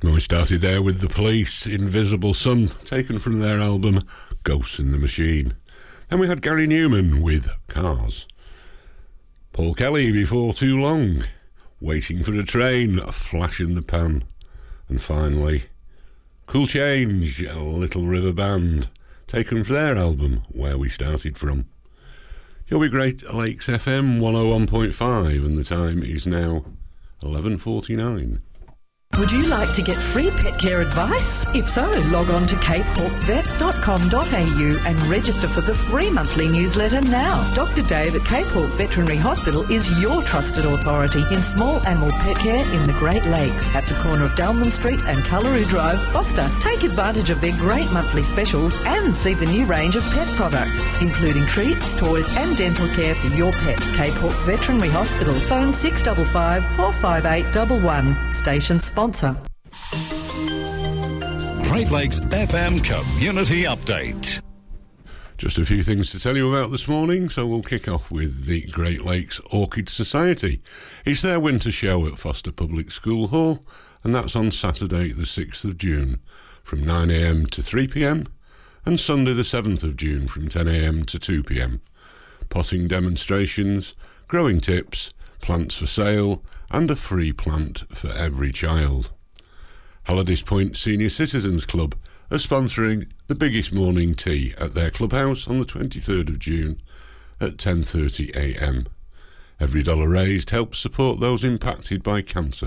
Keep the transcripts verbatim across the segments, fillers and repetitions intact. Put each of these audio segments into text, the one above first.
And we started there with The Police, Invisible Sun, taken from their album Ghosts in the Machine. Then we had Gary Newman with Cars. Paul Kelly, Before Too Long, Waiting for a Train, A Flash in the Pan. And finally, Cool Change, a Little River Band, taken from their album Where We Started From. You'll be Great Lakes F M one oh one point five, and the time is now eleven forty-nine. Would you like to get free pet care advice? If so, log on to cape hawk vet dot com dot a u and register for the free monthly newsletter now. Doctor Dave at Cape Hawk Veterinary Hospital is your trusted authority in small animal pet care in the Great Lakes at the corner of Dalman Street and Cullaroo Drive, Foster. Take advantage of their great monthly specials and see the new range of pet products, including treats, toys and dental care for your pet. Cape Hawk Veterinary Hospital. Phone six five five, four five eight one one. Station sponsor. Great Lakes F M Community Update. Just a few things to tell you about this morning, so we'll kick off with the Great Lakes Orchid Society. It's their winter show at Foster Public School Hall, and that's on Saturday the sixth of June from nine a m to three p m and Sunday the seventh of June from ten a m to two p m. Potting demonstrations, growing tips, plants for sale, and a free plant for every child. Halliday's Point Senior Citizens Club are sponsoring the biggest morning tea at their clubhouse on the twenty-third of June at ten thirty a m. Every dollar raised helps support those impacted by cancer.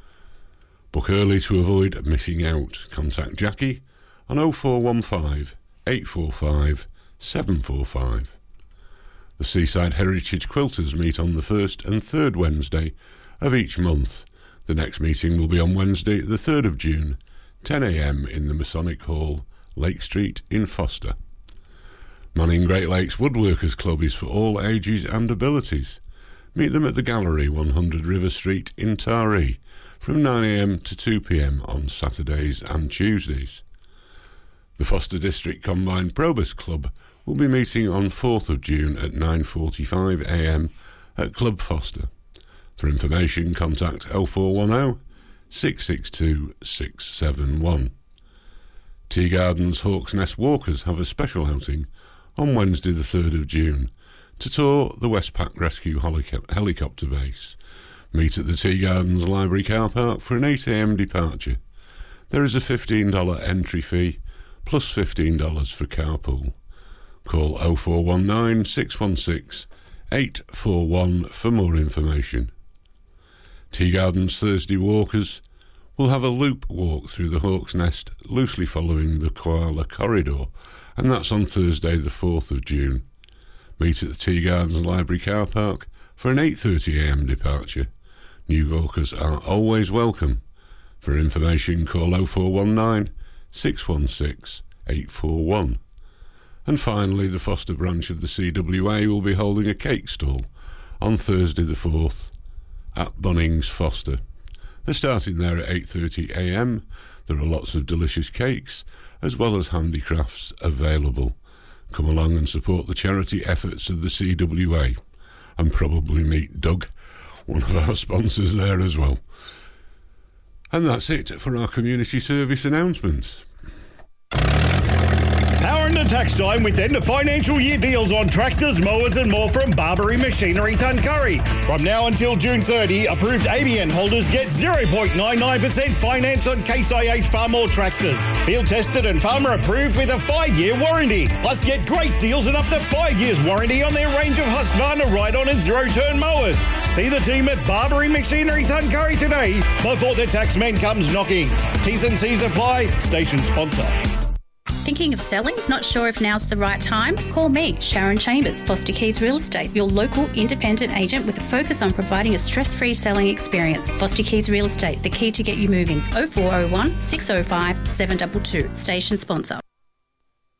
Book early to avoid missing out. Contact Jackie on oh four one five, eight four five, seven four five. The Seaside Heritage Quilters meet on the first and third Wednesday of each month. The next meeting will be on Wednesday, the third of June, ten a m in the Masonic Hall, Lake Street in Foster. Manning Great Lakes Woodworkers Club is for all ages and abilities. Meet them at the Gallery, one hundred River Street in Taree, from nine a m to two p m on Saturdays and Tuesdays. The Foster District Combined Probus Club will be meeting on fourth of June at nine forty-five a m at Club Foster. For information, contact oh four one oh, six six two, six seven one. Tea Gardens Hawks Nest Walkers have a special outing on Wednesday the third of June to tour the Westpac Rescue helico- Helicopter Base. Meet at the Tea Gardens Library Car Park for an eight a m departure. There is a fifteen dollars entry fee plus fifteen dollars for carpool. Call oh four one nine, six one six, eight four one for more information. Tea Gardens Thursday Walkers will have a loop walk through the Hawk's Nest, loosely following the Koala Corridor, and that's on Thursday the fourth of June. Meet at the Tea Gardens Library Car Park for an eight thirty a m departure. New walkers are always welcome. For information, call oh four one nine, six one six, eight four one. And finally, the Foster branch of the C W A will be holding a cake stall on Thursday the fourth at Bunnings Foster. They're starting there at eight thirty a m. There are lots of delicious cakes as well as handicrafts available. Come along and support the charity efforts of the C W A and probably meet Doug, one of our sponsors, there as well. And that's it for our community service announcements. Power into tax time with end of financial year deals on tractors, mowers and more from Barbary Machinery Tuncurry. From now until June thirtieth, approved A B N holders get zero point nine nine percent finance on Case I H Farmall tractors. Field tested and farmer approved with a five-year warranty. Plus get great deals and up to five years warranty on their range of Husqvarna ride-on and zero-turn mowers. See the team at Barbary Machinery Tuncurry today before the taxman comes knocking. T's and C's apply. Station sponsor. Thinking of selling? Not sure if now's the right time? Call me, Sharon Chambers, Foster Keys Real Estate, your local independent agent with a focus on providing a stress-free selling experience. Foster Keys Real Estate, the key to get you moving. oh four oh one, six oh five, seven two two. Station sponsor.